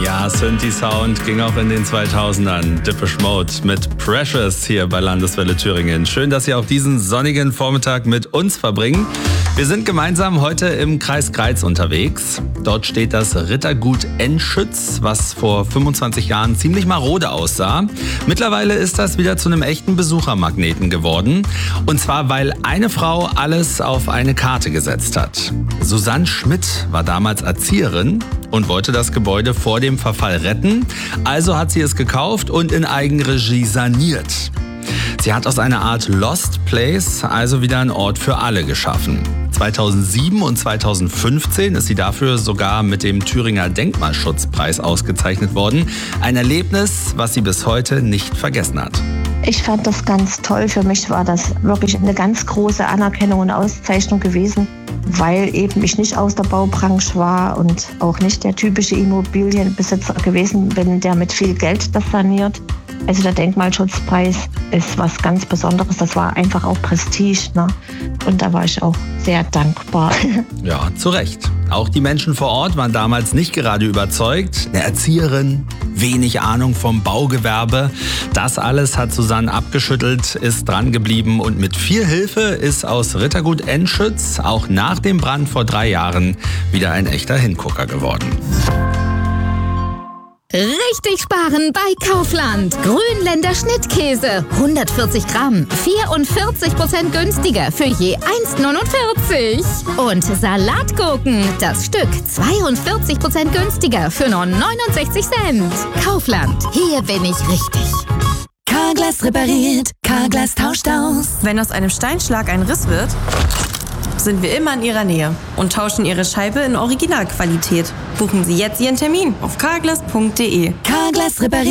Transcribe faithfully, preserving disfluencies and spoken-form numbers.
Ja, Synthi-Sound ging auch in den zweitausendern. Depeche Mode mit Precious hier bei Landeswelle Thüringen. Schön, dass Sie auch diesen sonnigen Vormittag mit uns verbringen. Wir sind gemeinsam heute im Kreis Greiz unterwegs. Dort steht das Rittergut Enschütz, was vor fünfundzwanzig Jahren ziemlich marode aussah. Mittlerweile ist das wieder zu einem echten Besuchermagneten geworden. Und zwar, weil eine Frau alles auf eine Karte gesetzt hat. Susanne Schmidt war damals Erzieherin und wollte das Gebäude vor dem Verfall retten. Also hat sie es gekauft und in Eigenregie saniert. Sie hat aus einer Art Lost Place also wieder einen Ort für alle geschaffen. zweitausendsieben und zweitausendfünfzehn ist sie dafür sogar mit dem Thüringer Denkmalschutzpreis ausgezeichnet worden. Ein Erlebnis, was sie bis heute nicht vergessen hat. Ich fand das ganz toll. Für mich war das wirklich eine ganz große Anerkennung und Auszeichnung gewesen, weil eben ich nicht aus der Baubranche war und auch nicht der typische Immobilienbesitzer gewesen bin, der mit viel Geld das saniert. Also der Denkmalschutzpreis ist was ganz Besonderes. Das war einfach auch Prestige, ne? Und da war ich auch sehr dankbar. Ja, zu Recht. Auch die Menschen vor Ort waren damals nicht gerade überzeugt. Eine Erzieherin, wenig Ahnung vom Baugewerbe. Das alles hat Susanne abgeschüttelt, ist dran geblieben und mit viel Hilfe ist aus Rittergut Enschütz auch nach dem Brand vor drei Jahren wieder ein echter Hingucker geworden. Richtig sparen bei Kaufland. Grünländer Schnittkäse, hundertvierzig Gramm, vierundvierzig Prozent günstiger für je eins neunundvierzig. Und Salatgurken, das Stück zweiundvierzig Prozent günstiger für nur neunundsechzig Cent. Kaufland, hier bin ich richtig. Carglass repariert, Carglass tauscht aus. Wenn aus einem Steinschlag ein Riss wird, sind wir immer in Ihrer Nähe und tauschen Ihre Scheibe in Originalqualität. Buchen Sie jetzt Ihren Termin auf carglass punkt de. Carglass repariert.